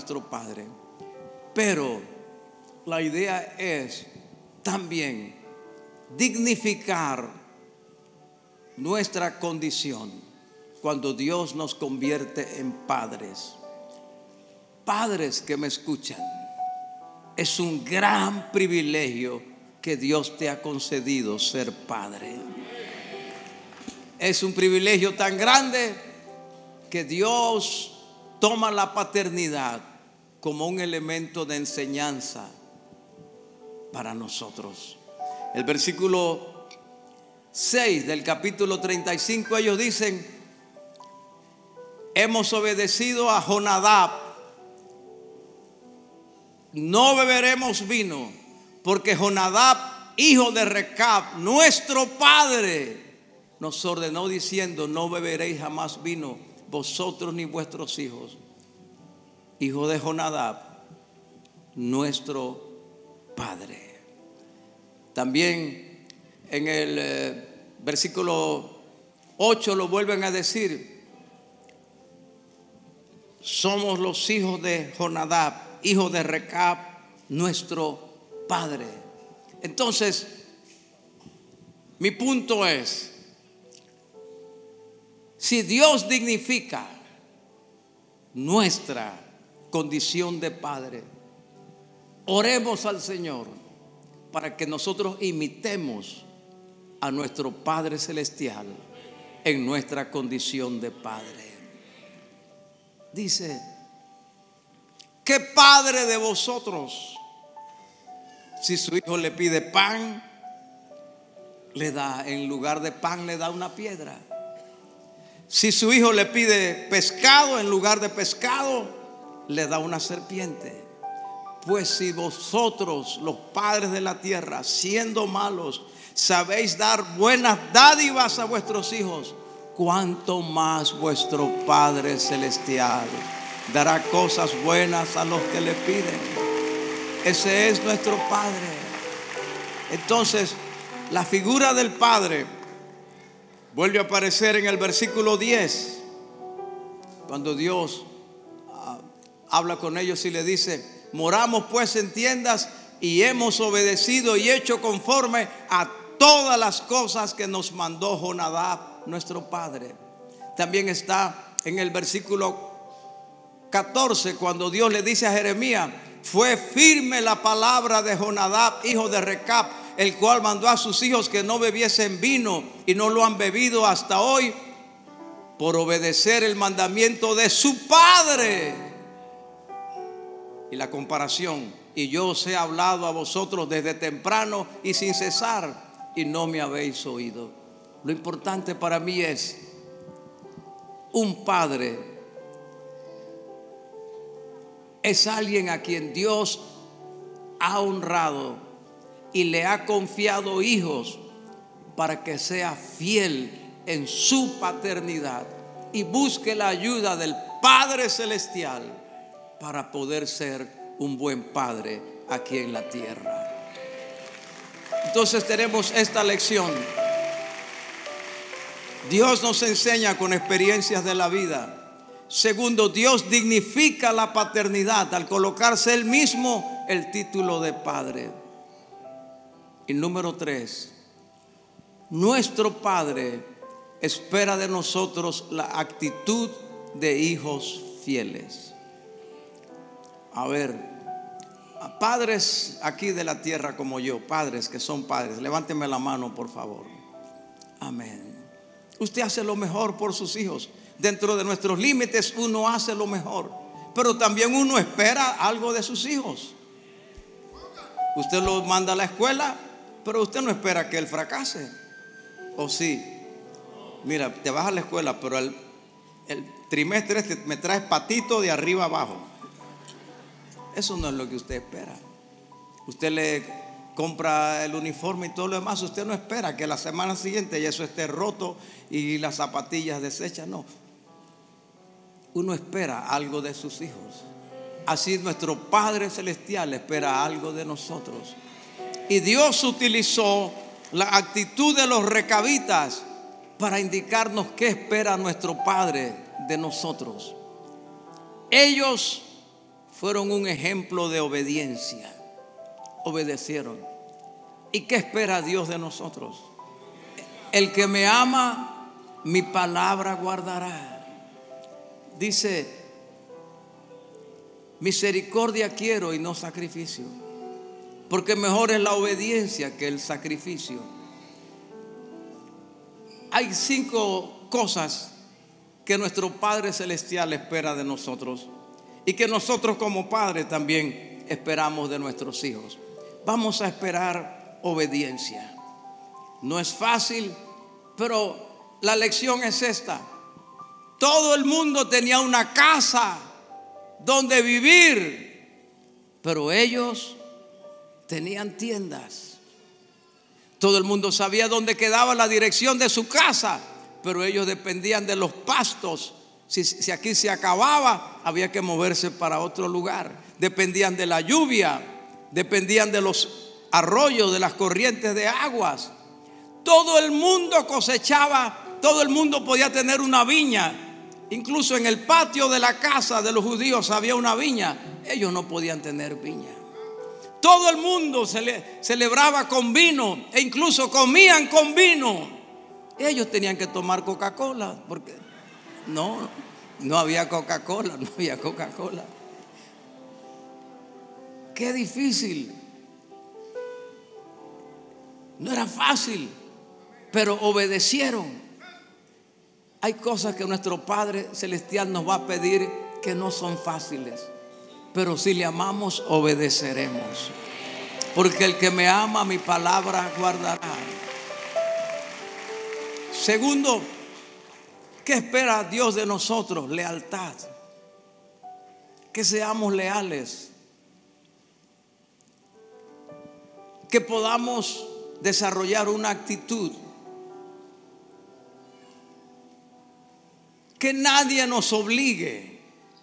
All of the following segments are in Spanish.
nuestro Padre. Pero la idea es también dignificar nuestra condición cuando Dios nos convierte en padres. Padres que me escuchan, es un gran privilegio que Dios te ha concedido ser padre. Es un privilegio tan grande que Dios toma la paternidad como un elemento de enseñanza para nosotros. El versículo 6 del capítulo 35, ellos dicen: hemos obedecido a Jonadab, no beberemos vino, porque Jonadab, hijo de Recab, nuestro padre, nos ordenó diciendo: no beberéis jamás vino, vosotros ni vuestros hijos. Hijo de Jonadab, nuestro padre. También en el versículo 8 lo vuelven a decir: somos los hijos de Jonadab, hijo de Recab, nuestro padre. Entonces, mi punto es: si Dios dignifica nuestra condición de padre, oremos al Señor para que nosotros imitemos a nuestro Padre Celestial en nuestra condición de padre. Dice: ¿qué padre de vosotros, si su hijo le pide pan, le da, en lugar de pan, le da una piedra? Si su hijo le pide pescado, en lugar de pescado, le da una serpiente. Pues si vosotros, los padres de la tierra, siendo malos, sabéis dar buenas dádivas a vuestros hijos, cuánto más vuestro Padre Celestial dará cosas buenas a los que le piden. Ese es nuestro Padre. Entonces, la figura del Padre vuelve a aparecer en el versículo 10, cuando Dios habla con ellos y le dice: moramos pues en tiendas y hemos obedecido y hecho conforme a todas las cosas que nos mandó Jonadab, nuestro padre. También está en el versículo 14, cuando Dios le dice a Jeremías: fue firme la palabra de Jonadab, hijo de Recab, el cual mandó a sus hijos que no bebiesen vino, y no lo han bebido hasta hoy, por obedecer el mandamiento de su padre. Y la comparación: y yo os he hablado a vosotros desde temprano y sin cesar, y no me habéis oído. Lo importante para mí es: un padre es alguien a quien Dios ha honrado y le ha confiado hijos para que sea fiel en su paternidad y busque la ayuda del Padre Celestial para poder ser un buen padre aquí en la tierra. Entonces tenemos esta lección. Dios nos enseña con experiencias de la vida. Segundo, Dios dignifica la paternidad al colocarse Él mismo el título de Padre. Y número 3, nuestro Padre espera de nosotros la actitud de hijos fieles. A ver, padres aquí de la tierra como yo, padres que son padres, levánteme la mano por favor. Amén. Usted hace lo mejor por sus hijos. Dentro de nuestros límites uno hace lo mejor, pero también uno espera algo de sus hijos. Usted los manda a la escuela, pero usted no espera que él fracase. ¿O sí? Mira, te vas a la escuela, pero el trimestre me traes patito de arriba abajo. Eso no es lo que usted espera. Usted le compra el uniforme y todo lo demás. Usted no espera que la semana siguiente ya eso esté roto y las zapatillas deshechas. No. Uno espera algo de sus hijos. Así nuestro Padre Celestial espera algo de nosotros. Y Dios utilizó la actitud de los recabitas para indicarnos qué espera nuestro Padre de nosotros. Ellos fueron un ejemplo de obediencia. Obedecieron. ¿Y qué espera Dios de nosotros? El que me ama, mi palabra guardará. Dice, misericordia quiero y no sacrificio, porque mejor es la obediencia que el sacrificio. Hay 5 cosas que nuestro Padre Celestial espera de nosotros y que nosotros como padres también esperamos de nuestros hijos. Vamos a esperar obediencia. No es fácil, pero la lección es esta. Todo el mundo tenía una casa donde vivir, pero ellos tenían tiendas. Todo el mundo sabía dónde quedaba la dirección de su casa, pero ellos dependían de los pastos. Si aquí se acababa, había que moverse para otro lugar. Dependían de la lluvia, dependían de los arroyos, de las corrientes de aguas. Todo el mundo cosechaba, todo el mundo podía tener una viña. Incluso en el patio de la casa de los judíos había una viña. Ellos no podían tener viña. Todo el mundo celebraba con vino e incluso comían con vino. Ellos tenían que tomar Coca-Cola porque no había Coca-Cola, no había Coca-Cola. Qué difícil. No era fácil, pero obedecieron. Hay cosas que nuestro Padre Celestial nos va a pedir que no son fáciles, pero si le amamos, obedeceremos. Porque el que me ama, mi palabra guardará. Segundo, ¿qué espera Dios de nosotros? Lealtad. Que seamos leales. Que podamos desarrollar una actitud. Que nadie nos obligue.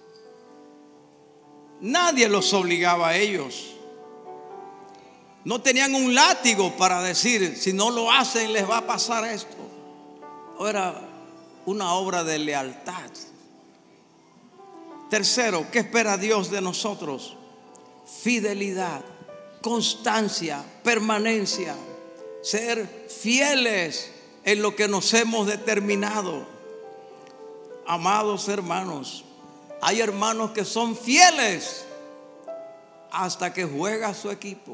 Nadie los obligaba a ellos. No tenían un látigo para decir, si no lo hacen les va a pasar esto. Era una obra de lealtad. Tercero, ¿qué espera Dios de nosotros? Fidelidad, constancia, permanencia. Ser fieles en lo que nos hemos determinado. Amados hermanos, hay hermanos que son fieles hasta que juega su equipo.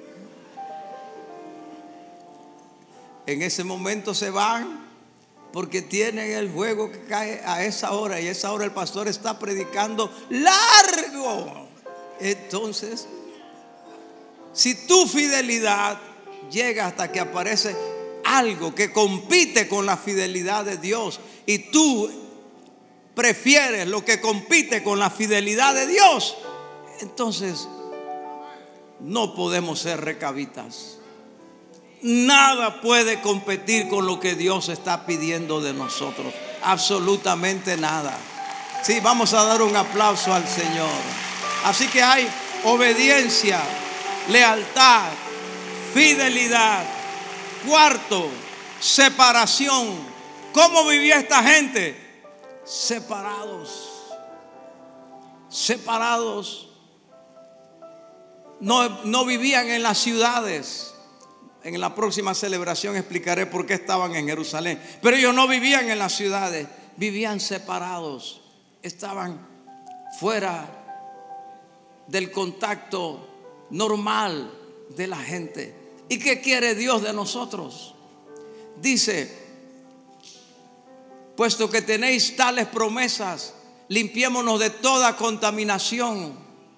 En ese momento se van porque tienen el juego que cae a esa hora, y a esa hora el pastor está predicando largo. Entonces, si tu fidelidad llega hasta que aparece algo que compite con la fidelidad de Dios y tú prefieres lo que compite con la fidelidad de Dios, entonces no podemos ser recabitas. Nada puede competir con lo que Dios está pidiendo de nosotros. Absolutamente nada. Sí, vamos a dar un aplauso al Señor. Así que hay obediencia, lealtad, fidelidad. Cuarto, separación. ¿Cómo vivía esta gente? Separados. Separados. No vivían en las ciudades. En la próxima celebración explicaré por qué estaban en Jerusalén. Pero ellos no vivían en las ciudades, vivían separados. Estaban fuera del contacto normal de la gente. ¿Y qué quiere Dios de nosotros? Dice, puesto que tenéis tales promesas, limpiémonos de toda contaminación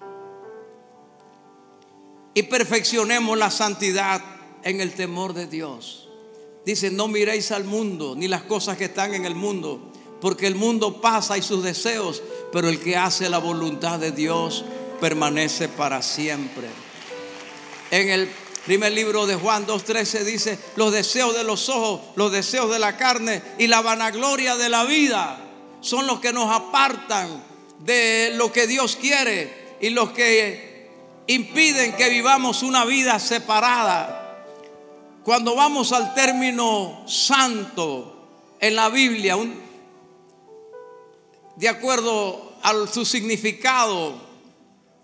y perfeccionemos la santidad en el temor de Dios. Dice, no miréis al mundo ni las cosas que están en el mundo, porque el mundo pasa y sus deseos, pero el que hace la voluntad de Dios permanece para siempre. En el primer libro de Juan 2:13 dice, los deseos de los ojos, los deseos de la carne y la vanagloria de la vida son los que nos apartan de lo que Dios quiere y los que impiden que vivamos una vida separada. Cuando vamos al término santo en la Biblia, de acuerdo a su significado,